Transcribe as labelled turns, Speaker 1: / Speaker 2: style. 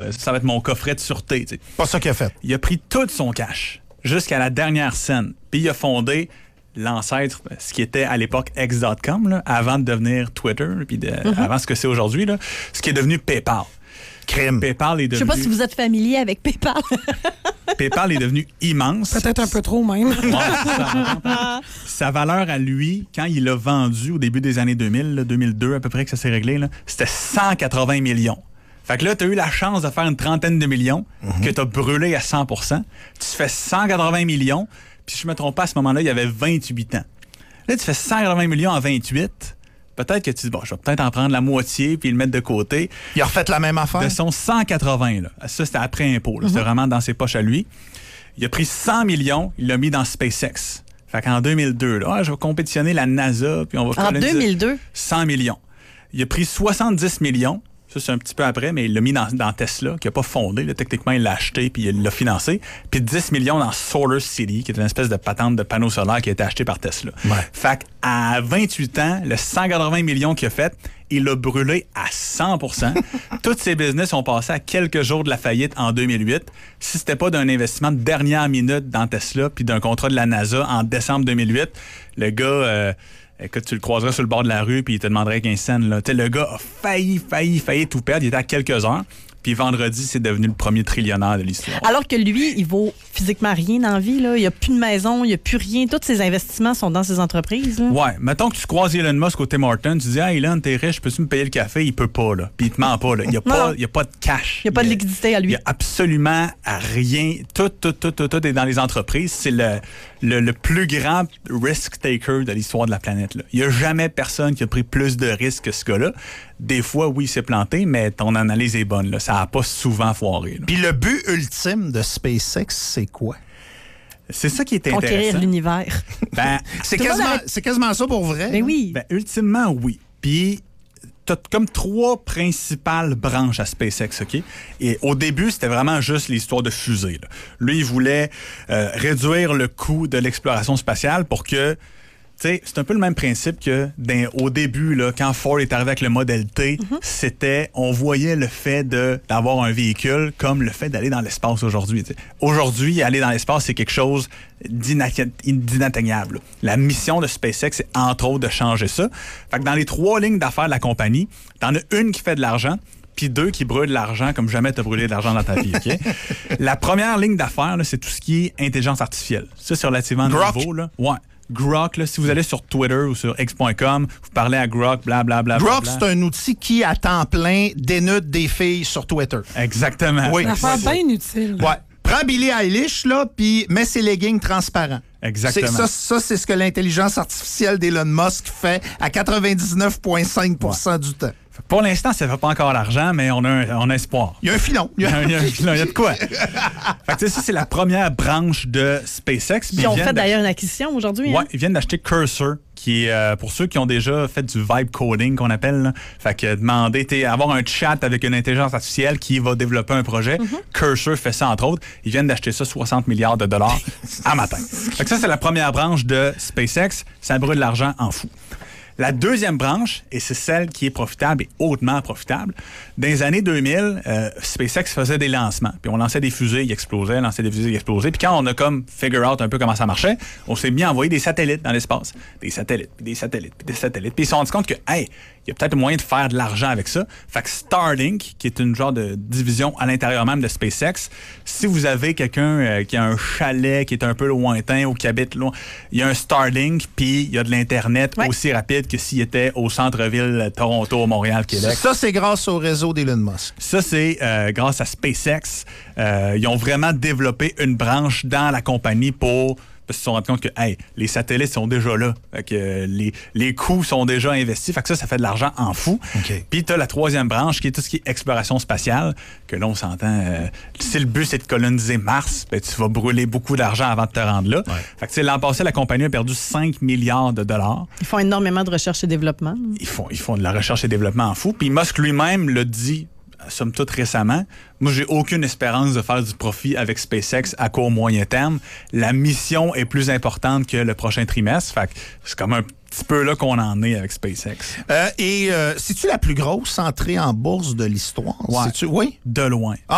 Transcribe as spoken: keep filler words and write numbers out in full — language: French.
Speaker 1: ça va être mon coffret de sûreté. T'sais.
Speaker 2: Pas ça qu'il a fait.
Speaker 1: Il a pris tout son cash jusqu'à la dernière scène. Puis il a fondé l'ancêtre, ce qui était à l'époque X dot com, là, avant de devenir Twitter, puis de, mm-hmm. avant ce que c'est aujourd'hui, là, ce qui est devenu PayPal.
Speaker 2: Crime.
Speaker 1: PayPal est devenu...
Speaker 3: Je sais pas si vous êtes familier avec PayPal.
Speaker 1: PayPal est devenu immense.
Speaker 4: Peut-être un peu trop, même.
Speaker 1: Ouais, ça, sa valeur à lui, quand il l'a vendu au début des années deux mille, là, deux mille deux à peu près que ça s'est réglé, là, c'était cent quatre-vingts millions. Fait que là, tu as eu la chance de faire une trentaine de millions mm-hmm. que tu as brûlé à cent pour cent. Tu fais cent quatre-vingts millions, puis si je me trompe pas, à ce moment-là, il y avait vingt-huit ans. Là, tu fais cent quatre-vingts millions en vingt-huit. Peut-être que tu dis, bon, je vais peut-être en prendre la moitié puis le mettre de côté.
Speaker 2: Il a refait la même affaire?
Speaker 1: De son cent quatre-vingts, là. Ça, c'était après impôt. Là. Mm-hmm. C'était vraiment dans ses poches à lui. Il a pris cent millions, il l'a mis dans SpaceX. Fait qu'en deux mille deux, là, je vais compétitionner la NASA, puis on va
Speaker 3: En deux mille deux?
Speaker 1: cent millions. Il a pris soixante-dix millions. Ça, c'est un petit peu après, mais il l'a mis dans, dans Tesla, qui n'a pas fondé. Là, techniquement, il l'a acheté puis il l'a financé. Puis dix millions dans Solar City, qui est une espèce de patente de panneaux solaires qui a été acheté par Tesla.
Speaker 2: Ouais.
Speaker 1: Fait qu'à vingt-huit ans, le cent quatre-vingts millions qu'il a fait, il l'a brûlé à cent pour cent. Tous ses business ont passé à quelques jours de la faillite en deux mille huit. Si c'était pas d'un investissement de dernière minute dans Tesla puis d'un contrat de la NASA en décembre deux mille huit, le gars... Euh, Écoute, tu le croiserais sur le bord de la rue puis il te demanderait quinze cents. Là. Le gars a failli, failli, failli tout perdre. Il était à quelques heures. Puis vendredi, c'est devenu le premier trillionnaire de l'histoire.
Speaker 3: Alors que lui, il vaut physiquement rien dans la vie. Là. Il n'y a plus de maison, il n'y a plus rien. Tous ses investissements sont dans ses entreprises. Là.
Speaker 1: Ouais. Mettons que tu croises Elon Musk au Tim Hortons, tu dis « Ah, Elon, t'es riche, peux-tu me payer le café? » Il peut pas, là. Puis il te ment pas, là. Il n'y a, a pas de cash.
Speaker 3: Il n'y a pas de liquidité à lui.
Speaker 1: Il n'y a absolument rien. Tout, tout, tout, tout, tout est dans les entreprises. C'est le, le, le plus grand risk-taker de l'histoire de la planète. Là. Il n'y a jamais personne qui a pris plus de risques que ce gars-là. Des fois, oui, il s'est planté, mais ton analyse est bonne. Là. Ça n'a pas souvent foiré. Là.
Speaker 2: Puis le but ultime de SpaceX, c'est quoi?
Speaker 1: C'est ça qui est intéressant.
Speaker 3: Conquérir l'univers.
Speaker 1: Ben,
Speaker 2: c'est, quasiment, a... c'est quasiment ça pour vrai.
Speaker 3: Ben oui.
Speaker 1: Ben, ultimement, oui. Puis, tu as comme trois principales branches à SpaceX, OK? Et au début, c'était vraiment juste l'histoire de fusée. Là. Lui, il voulait euh, réduire le coût de l'exploration spatiale pour que... T'sais, c'est un peu le même principe que dans, au début, là, quand Ford est arrivé avec le Model T, mm-hmm. c'était, on voyait le fait de, d'avoir un véhicule comme le fait d'aller dans l'espace aujourd'hui. T'sais. Aujourd'hui, aller dans l'espace, c'est quelque chose d'inatteignable. La mission de SpaceX, c'est entre autres de changer ça. Fait que dans les trois lignes d'affaires de la compagnie, t'en as une qui fait de l'argent, puis deux qui brûlent de l'argent comme jamais tu as brûlé de l'argent dans ta vie. Okay? La première ligne d'affaires, là, c'est tout ce qui est intelligence artificielle. Ça, c'est relativement
Speaker 2: Grok.
Speaker 1: nouveau. Là. Ouais. Grok, là, si vous allez sur Twitter ou sur X point com, vous parlez à Grok, blablabla.
Speaker 2: Grok, c'est un outil qui, à temps plein, dénude des filles sur Twitter.
Speaker 1: Exactement.
Speaker 2: Oui.
Speaker 4: Ça fait bien inutile.
Speaker 2: Ouais. Prends Billie Eilish, là, puis mets ses leggings transparents.
Speaker 1: Exactement.
Speaker 2: C'est, ça, ça, c'est ce que l'intelligence artificielle d'Elon Musk fait à quatre-vingt-dix-neuf virgule cinq pour cent ouais. du temps.
Speaker 1: Pour l'instant, ça ne fait pas encore l'argent, mais on a, un, on a espoir.
Speaker 2: Il y a un filon.
Speaker 1: Il y a, il y a un filon. Il y a de quoi. Fait que, ça, c'est la première branche de SpaceX.
Speaker 3: Ils ont fait d'ailleurs une acquisition aujourd'hui.
Speaker 1: Oui,
Speaker 3: hein?
Speaker 1: ils viennent d'acheter Cursor, qui est euh, pour ceux qui ont déjà fait du vibe coding, qu'on appelle. Là. Fait que demander, avoir un chat avec une intelligence artificielle qui va développer un projet. Mm-hmm. Cursor fait ça, entre autres. Ils viennent d'acheter ça soixante milliards de dollars à matin. Fait que ça, c'est la première branche de SpaceX. Ça brûle l'argent en fou. La deuxième branche, et c'est celle qui est profitable et hautement profitable, dans les années deux mille, euh, SpaceX faisait des lancements. Puis on lançait des fusées, ils explosaient, lançait des fusées, ils explosaient. Puis quand on a comme figure out un peu comment ça marchait, on s'est mis à envoyer des satellites dans l'espace. Des satellites, puis des satellites, puis des satellites. Puis ils se sont rendus compte que, hey, il y a peut-être moyen de faire de l'argent avec ça. Fait que Starlink, qui est une genre de division à l'intérieur même de SpaceX, si vous avez quelqu'un euh, qui a un chalet qui est un peu lointain ou qui habite loin, il y a un Starlink, puis il y a de l'Internet ouais. aussi rapide que s'il était au centre-ville Toronto, Montréal, Québec.
Speaker 2: Ça, c'est grâce au réseau d'Elon Musk.
Speaker 1: Ça, c'est euh, grâce à SpaceX. Euh, ils ont vraiment développé une branche dans la compagnie pour... Parce qu'ils se sont rendus compte que hey, les satellites sont déjà là. Fait que, euh, les, les coûts sont déjà investis. Fait que ça, ça fait de l'argent en fou.
Speaker 2: Okay. Puis
Speaker 1: tu as la troisième branche qui est tout ce qui est exploration spatiale. Que là, on s'entend. Euh, si le but, c'est de coloniser Mars, ben, tu vas brûler beaucoup d'argent avant de te rendre là.
Speaker 2: Ouais.
Speaker 1: Fait que l'an passé, la compagnie a perdu cinq milliards de dollars.
Speaker 3: Ils font énormément de recherche et développement.
Speaker 1: Ils font, ils font de la recherche et développement en fou. Puis Musk lui-même l'a dit, somme toute récemment, moi, j'ai aucune espérance de faire du profit avec SpaceX à court moyen terme. La mission est plus importante que le prochain trimestre. Fait que c'est comme un petit peu là qu'on en est avec SpaceX.
Speaker 2: Euh, et euh, c'est-tu la plus grosse entrée en bourse de l'histoire?
Speaker 1: Ouais.
Speaker 2: C'est-tu? Oui?
Speaker 1: De loin.